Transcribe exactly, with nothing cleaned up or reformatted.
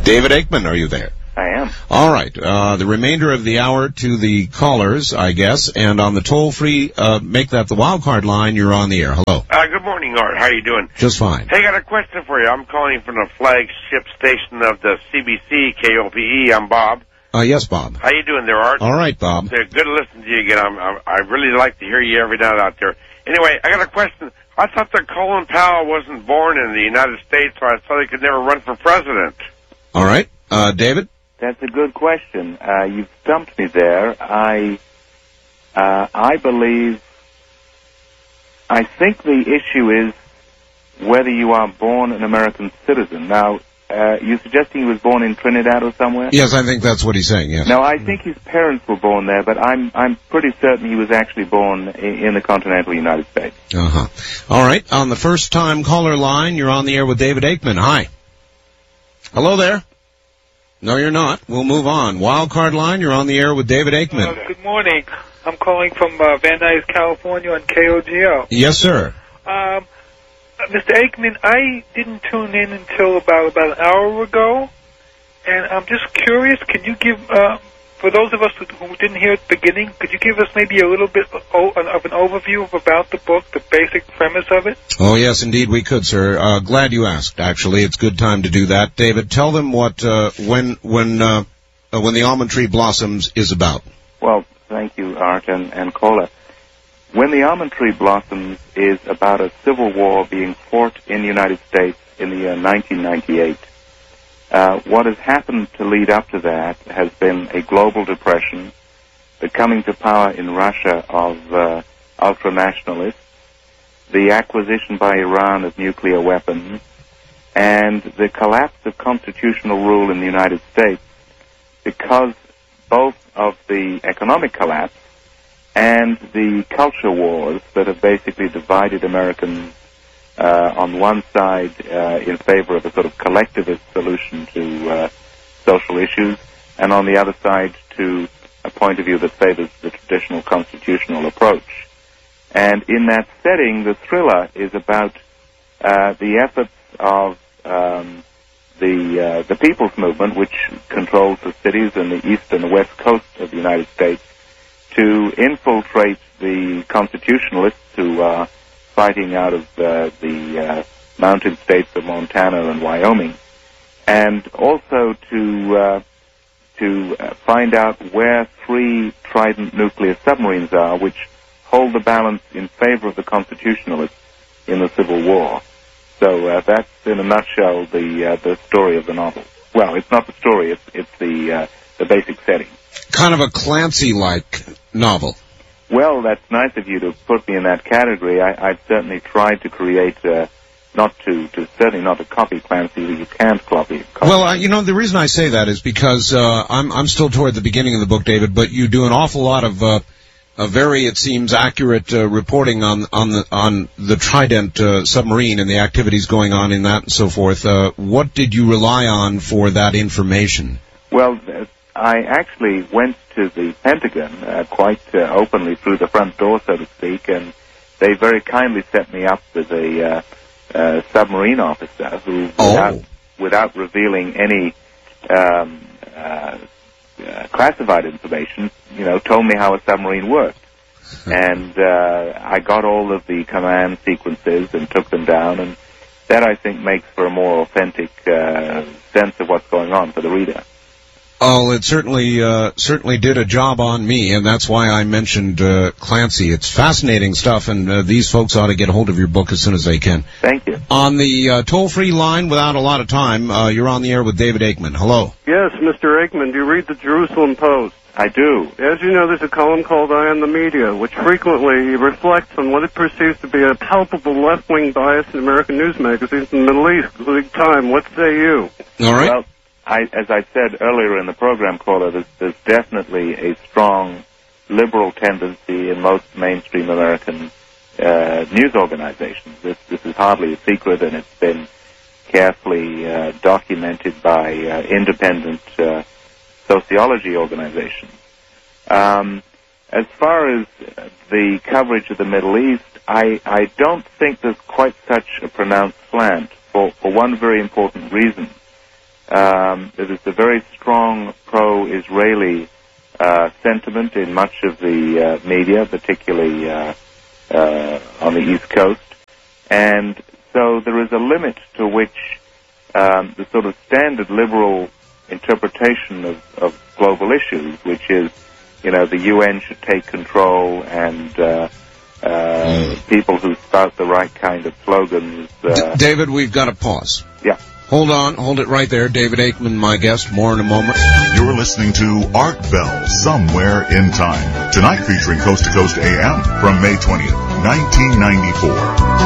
David Aikman, are you there? I am. All right. Uh, the remainder of the hour to the callers, I guess, and on the toll-free, uh, make that the wild card line, you're on the air. Hello. Uh, good morning, Art. How you doing? Just fine. Hey, I got a question for you. I'm calling from the flagship station of the C B C, K O P E. I'm Bob. Uh, yes, Bob. How you doing there, Art? All right, Bob. It's good to listen to you again. I'm, I'm, I really like to hear you every night out there. Anyway, I got a question. I thought that Colin Powell wasn't born in the United States, so I thought he could never run for president. All right. Uh, David? That's a good question. Uh, you've stumped me there. I, uh, I believe, I think the issue is whether you are born an American citizen. Now, uh, you're suggesting he was born in Trinidad or somewhere? Yes, I think that's what he's saying, yes. No, I think his parents were born there, but I'm, I'm pretty certain he was actually born in, in the continental United States. Uh-huh. All right. On the first-time caller line, you're on the air with David Aikman. Hi. Hello there. No, you're not. We'll move on. Wildcard line, you're on the air with David Aikman. Uh, good morning. I'm calling from uh, Van Nuys, California on K O G O. Yes, sir. Um, Mister Aikman, I didn't tune in until about, about an hour ago, and I'm just curious, can you give, uh, for those of us who, who didn't hear at the beginning, could you give us maybe a little bit of, of an overview of about the book, the basic premise of it? Oh, yes, indeed, we could, sir. Uh, glad you asked, actually. It's a good time to do that. David, tell them what, uh, when, when, uh, uh, when the Almond Tree Blossoms is about. Well, thank you, Art and, and Cola. When the Almond Tree Blossoms is about a civil war being fought in the United States in the year nineteen ninety-eight. Uh, what has happened to lead up to that has been a global depression, the coming to power in Russia of uh, ultra-nationalists, the acquisition by Iran of nuclear weapons, and the collapse of constitutional rule in the United States because both of the economic collapse and the culture wars that have basically divided Americans uh, on one side uh, in favor of a sort of collectivist solution to uh, social issues, and on the other side to a point of view that favors the traditional constitutional approach. And in that setting, the thriller is about uh, the efforts of um, the uh, the People's Movement, which controls the cities and the east and the west coast of the United States, to infiltrate the constitutionalists who are fighting out of uh, the uh, mountain states of Montana and Wyoming, and also to uh, to uh, find out where three Trident nuclear submarines are, which hold the balance in favor of the constitutionalists in the Civil War. So uh, that's, in a nutshell, the uh, the story of the novel. Well, it's not the story; it's it's the uh, the basic setting. Kind of a Clancy-like novel. Well, that's nice of you to put me in that category. I, I've certainly tried to create, uh, not to, to, certainly not to copy Clancy. You can't copy. copy. Well, uh, you know, the reason I say that is because uh, I'm I'm still toward the beginning of the book, David, but you do an awful lot of uh, a very, it seems, accurate uh, reporting on on the on the Trident uh, submarine and the activities going on in that and so forth. Uh, what did you rely on for that information? Well, uh, I actually went to the Pentagon uh, quite uh, openly through the front door, so to speak, and they very kindly set me up with a uh, uh, submarine officer who, oh. without, without revealing any um, uh, uh, classified information, you know, told me how a submarine worked. And uh, I got all of the command sequences and took them down, and that, I think, makes for a more authentic uh, sense of what's going on for the reader. Oh, it certainly uh, certainly did a job on me, and that's why I mentioned uh, Clancy. It's fascinating stuff, and uh, these folks ought to get a hold of your book as soon as they can. Thank you. On the uh, toll-free line, without a lot of time, uh, you're on the air with David Aikman. Hello. Yes, Mister Aikman, do you read the Jerusalem Post? I do. As you know, there's a column called Eye on the Media, which frequently reflects on what it perceives to be a palpable left-wing bias in American news magazines in the Middle East, including Time. What say you? All right. Well, I, as I said earlier in the program, Caller, there's, there's definitely a strong liberal tendency in most mainstream American uh, news organizations. This, this is hardly a secret, and it's been carefully uh, documented by uh, independent uh, sociology organizations. Um, as far as the coverage of the Middle East, I, I don't think there's quite such a pronounced slant for, for one very important reason. Um, there is a very strong pro-Israeli uh, sentiment in much of the uh, media, particularly uh, uh, on the East Coast. And so there is a limit to which um, the sort of standard liberal interpretation of, of global issues, which is, you know, the U N should take control and uh, uh, mm. people who spout the right kind of slogans. Uh, D- David, we've got to pause. Yeah. Hold on, hold it right there. David Aikman, my guest. More in a moment. You're listening to Art Bell, Somewhere in Time. Tonight featuring Coast to Coast A M from May twentieth, nineteen ninety-four.